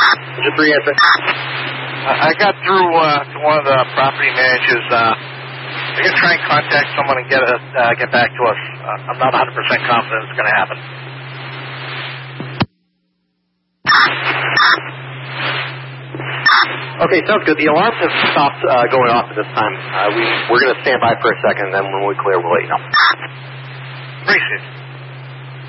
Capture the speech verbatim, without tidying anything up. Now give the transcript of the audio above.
Just re-answer. Uh, I got through uh, to one of the property managers. Uh, they're going to try and contact someone and get us, uh, get back to us. Uh, I'm not one hundred percent confident it's going to happen. Okay, sounds good. The alarms have stopped uh, going off at this time. Uh, we, we're going to stand by for a second, and then when we clear, we'll let you know. Appreciate it.